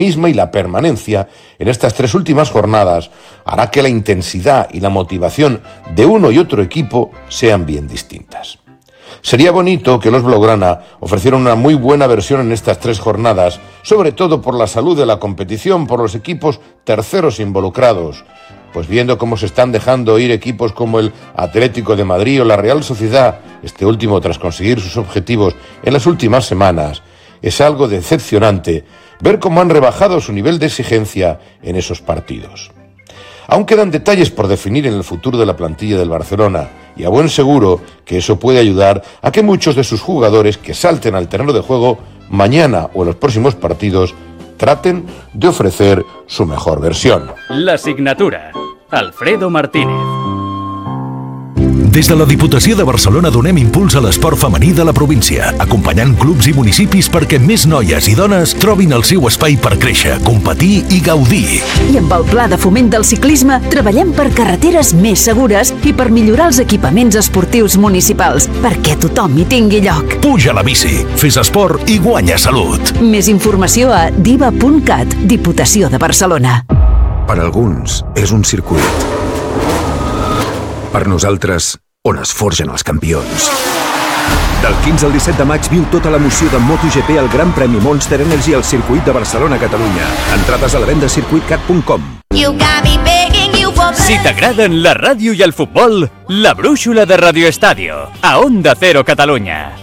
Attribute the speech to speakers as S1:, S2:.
S1: misma y la permanencia en estas 3 últimas jornadas hará que la intensidad y la motivación de uno y otro equipo sean bien distintas. Sería bonito que los blaugrana ofrecieran una muy buena versión en estas 3 jornadas, sobre todo por la salud de la competición, por los equipos terceros involucrados. Pues viendo cómo se están dejando ir equipos como el Atlético de Madrid o la Real Sociedad, este último tras conseguir sus objetivos en las últimas semanas, es algo decepcionante ver cómo han rebajado su nivel de exigencia en esos partidos. Aún quedan detalles por definir en el futuro de la plantilla del Barcelona, y a buen seguro que eso puede ayudar a que muchos de sus jugadores que salten al terreno de juego mañana o en los próximos partidos traten de ofrecer su mejor versión.
S2: La signatura. Alfredo Martínez.
S3: Des de la Diputació de Barcelona donem impuls a l'esport femení de la província, acompanyant clubs i municipis perquè més noies i dones trobin el seu espai per créixer, competir i gaudir.
S4: I amb el Pla de Foment del Ciclisme treballem per carreteres més segures i per millorar els equipaments esportius municipals, perquè tothom hi tingui lloc.
S3: Puja a la bici, fes esport i guanya salut.
S4: Més informació a diva.cat, Diputació de Barcelona.
S5: Per alguns és un circuit. Per nosaltres, on es forgen els campions. Del 15 al 17 de maig viu tota l'emoció de MotoGP al Gran Premi Monster Energy al circuit de Barcelona-Catalunya. Entrades a la venda a circuitcat.com.
S2: Si t'agraden la ràdio i el futbol, la brúixola de Radio Estadio, a Onda Cero Catalunya.